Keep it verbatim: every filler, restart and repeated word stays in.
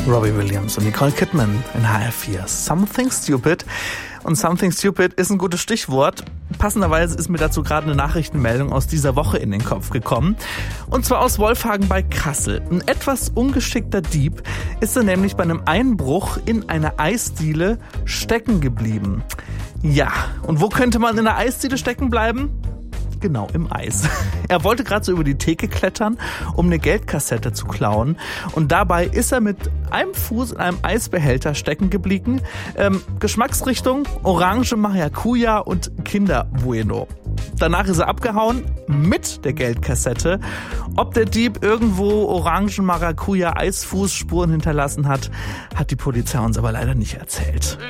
Robbie Williams und Nicole Kidman in H R vier. Something Stupid. Und Something Stupid ist ein gutes Stichwort. Passenderweise ist mir dazu gerade eine Nachrichtenmeldung aus dieser Woche in den Kopf gekommen. Und zwar aus Wolfhagen bei Kassel. Ein etwas ungeschickter Dieb ist er nämlich bei einem Einbruch in eine Eisdiele stecken geblieben. Ja, und wo könnte man in einer Eisdiele stecken bleiben? Genau, im Eis. Er wollte gerade so über die Theke klettern, um eine Geldkassette zu klauen. Und dabei ist er mit einem Fuß in einem Eisbehälter stecken geblieben. Ähm, Geschmacksrichtung Orange Maracuja und Kinder Bueno. Danach ist er abgehauen mit der Geldkassette. Ob der Dieb irgendwo Orangen Maracuja Eisfußspuren hinterlassen hat, hat die Polizei uns aber leider nicht erzählt.